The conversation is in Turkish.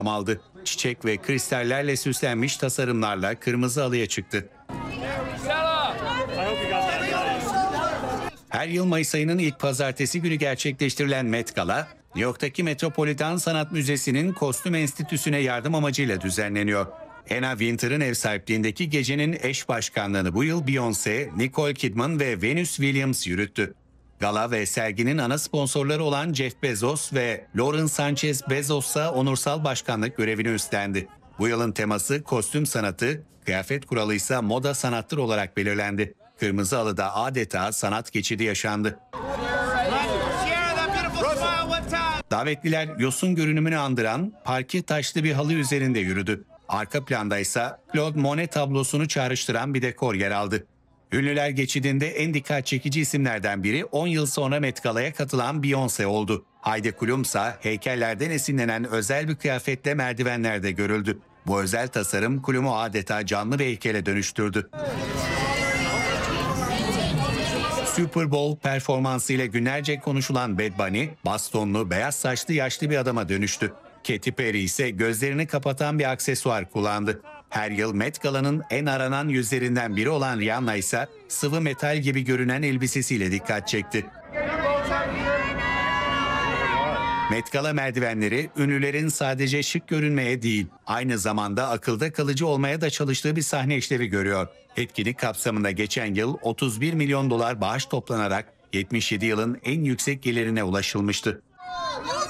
aldı. Çiçek ve kristallerle süslenmiş tasarımlarla kırmızı halıya çıktı. Her yıl Mayıs ayının ilk pazartesi günü gerçekleştirilen Met Gala, New York'taki Metropolitan Sanat Müzesi'nin Kostüm Enstitüsü'ne yardım amacıyla düzenleniyor. Anna Wintour'ın ev sahipliğindeki gecenin eş başkanlığını bu yıl Beyoncé, Nicole Kidman ve Venus Williams yürüttü. Gala ve serginin ana sponsorları olan Jeff Bezos ve Lauren Sanchez Bezos ise onursal başkanlık görevini üstlendi. Bu yılın teması kostüm sanatı, kıyafet kuralı ise moda sanattır olarak belirlendi. Kırmızı Halı'da adeta sanat geçidi yaşandı. Davetliler yosun görünümünü andıran parke taşlı bir halı üzerinde yürüdü. Arka planda ise Claude Monet tablosunu çağrıştıran bir dekor yer aldı. Ünlüler geçidinde en dikkat çekici isimlerden biri 10 yıl sonra Met Gala'ya katılan Beyoncé oldu. Heidi Klum ise heykellerden esinlenen özel bir kıyafetle merdivenlerde görüldü. Bu özel tasarım Klum'u adeta canlı bir heykele dönüştürdü. Super Bowl performansıyla günlerce konuşulan Bad Bunny, bastonlu, beyaz saçlı yaşlı bir adama dönüştü. Katy Perry ise gözlerini kapatan bir aksesuar kullandı. Her yıl Met Gala'nın en aranan yüzlerinden biri olan Rihanna ise sıvı metal gibi görünen elbisesiyle dikkat çekti. Met Gala merdivenleri ünlülerin sadece şık görünmeye değil, aynı zamanda akılda kalıcı olmaya da çalıştığı bir sahne işlevi görüyor. Etkinlik kapsamında geçen yıl 31 milyon dolar bağış toplanarak 77 yılın en yüksek gelirine ulaşılmıştı.